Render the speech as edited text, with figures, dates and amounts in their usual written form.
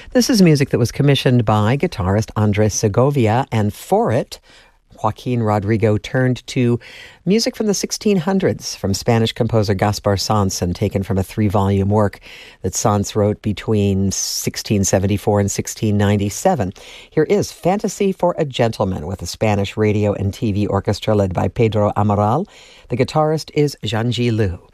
This is music that was commissioned by guitarist Andres Segovia, and for it, Joaquin Rodrigo turned to music from the 1600s from Spanish composer Gaspar Sanz, and taken from a 3-volume work that Sanz wrote between 1674 and 1697. Here is Fantasy for a Gentleman with a Spanish radio and TV orchestra led by Pedro Amaral. The guitarist is Jean G. Liu.